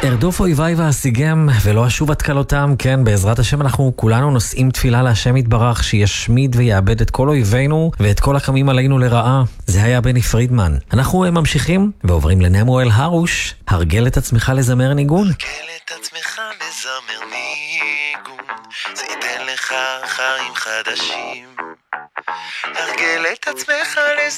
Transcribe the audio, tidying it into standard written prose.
ארדוף אויביי ואשיגם ולא אשוב עד כלותם. כן, בעזרת השם אנחנו כולנו נושאים תפילה להשם יתברך שישמיד ויאבד את כל אויבינו ואת כל הקמים עלינו לרעה. זה היה בני פרידמן. אנחנו ממשיכים ועוברים לנמואל הרוש. הרגל את עצמך לזמר ניגון. הרגל את עצמך לזמר ניגון, זה ייתן לך חיים חדשים. הרגל את עצמך לזמר